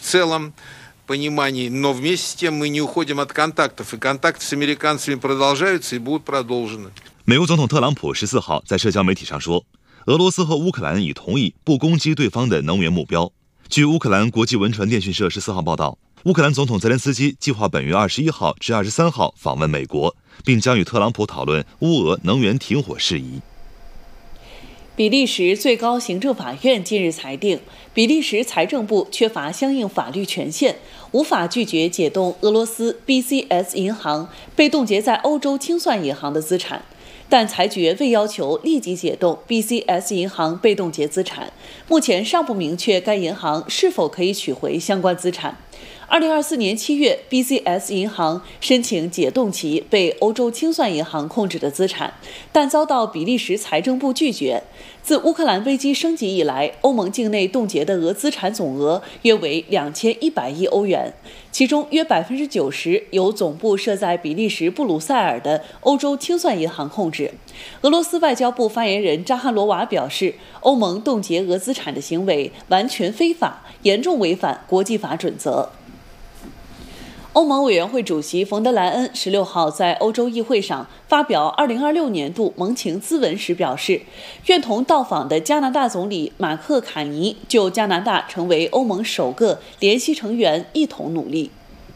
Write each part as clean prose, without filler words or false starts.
целом понимании, но вместе с тем мы не уходим от контактов, и контакты с американцами продолжаются и будут продолжены. 美国总统特朗普14号在社交媒体上说，俄罗斯和乌克兰已同意不攻击对方的能源目标。据乌克兰国际文传电讯社14号报道，乌克兰总统泽连斯基计划本月21号至23号访问美国，并将与特朗普讨论乌俄能源停火事宜。 比利时最高行政法院近日裁定，比利时财政部缺乏相应法律权限，无法拒绝解冻俄罗斯 BCS 银行被冻结在欧洲清算银行的资产，但裁决未要求立即解冻 BCS 银行被冻结资产，目前尚不明确该银行是否可以取回相关资产。2024年7月 ，BCS 银行申请解冻其被欧洲清算银行控制的资产，但遭到比利时财政部拒绝。自乌克兰危机升级以来，欧盟境内冻结的俄资产总额约为2100亿欧元，其中约90%由总部设在比利时布鲁塞尔的欧洲清算银行控制。俄罗斯外交部发言人扎哈罗娃表示，欧盟冻结俄资产的行为完全非法，严重违反国际法准则。欧盟委员会主席冯德莱恩16号在欧洲议会上发表2026年度盟情咨文时表示，愿同到访的加拿大总理马克·卡尼就加拿大成为欧盟首个联席成员一同努力。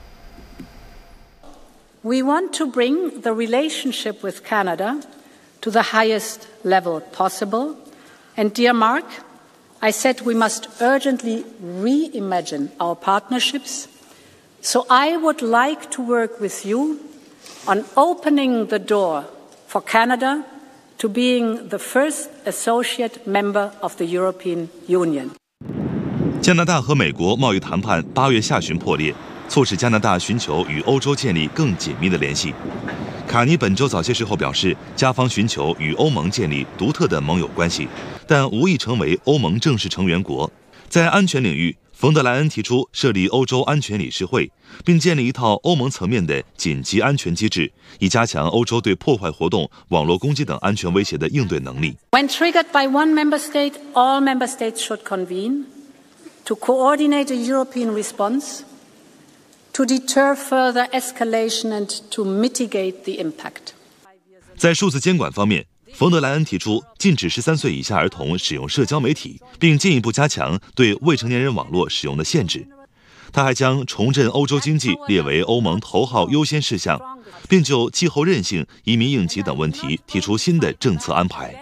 We want to bring the relationship with Canada to the highest level possible. And dear Mark, I said we must urgently reimagine our partnerships.So I would like to work with you on opening the door for Canada to being the first associate member of the European Union. 加拿大和美国贸易谈判8月下旬破裂，促使加拿大寻求与欧洲建立更紧密的联系。卡尼本周早些时候表示，加方寻求与欧盟建立独特的盟友关系，但无意成为欧盟正式成员国。在安全领域，冯德莱恩提出设立欧洲安全理事会，并建立一套欧盟层面的紧急安全机制，以加强欧洲对破坏活动、网络攻击等安全威胁的应对能力。 When triggered by one member state, all member states should convene to coordinate a European response, to deter further escalation and to mitigate the impact. 在数字监管方面，冯德莱恩提出禁止13岁以下儿童使用社交媒体，并进一步加强对未成年人网络使用的限制。他还将重振欧洲经济列为欧盟头号优先事项，并就气候韧性、移民应急等问题提出新的政策安排。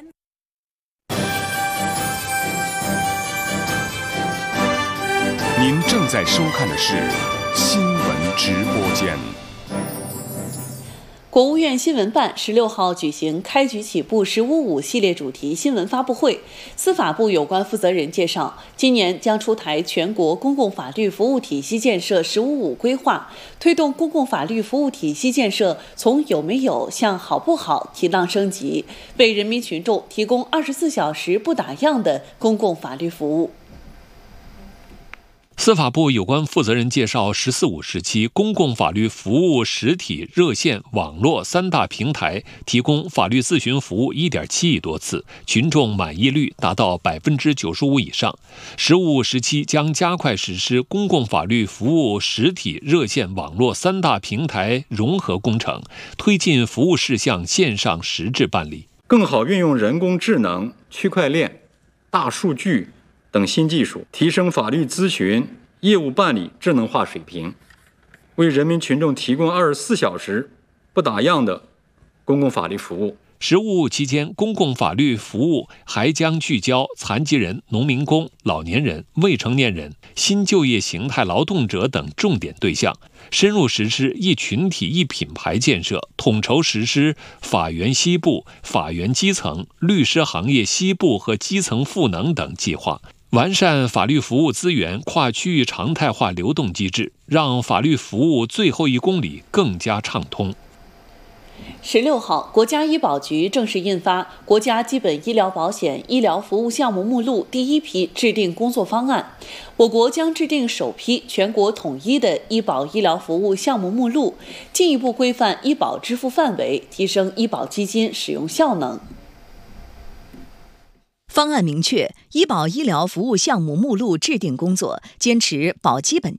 您正在收看的是新闻直播间。 国务院新闻办16号举行开局起步“十五五”系列主题新闻发布会，司法部有关负责人介绍，今年将出台全国公共法律服务体系建设“十五五”规划，推动公共法律服务体系建设从有没有向好不好提档升级，为人民群众提供24小时不打烊的公共法律服务。 司法部有关负责人介绍，“14.5”时期公共法律服务实体、热线、网络3大平台提供法律咨询服务1.7亿多次，群众满意率达到95%以上。“15.5”时期将加快实施公共法律服务实体、热线、网络3大平台融合工程，推进服务事项线上实质办理， 更好运用人工智能、区块链、大数据等新技术，提升法律咨询业务办理智能化水平，为人民群众提供24小时不打烊的公共法律服务。 “15.5”期间，公共法律服务还将聚焦残疾人、农民工、老年人、未成年人、新就业形态劳动者等重点对象，深入实施一群体一品牌建设，统筹实施法源西部、法源基层、律师行业西部和基层赋能等计划，完善法律服务资源跨区域常态化流动机制，让法律服务最后1公里更加畅通。 16号，国家医保局正式印发《国家基本医疗保险医疗服务项目目录》第1批制定工作方案，我国将制定首批全国统一的医保医疗服务项目目录，进一步规范医保支付范围，提升医保基金使用效能。 方案明确，医保医疗服务项目目录制定工作坚持保基本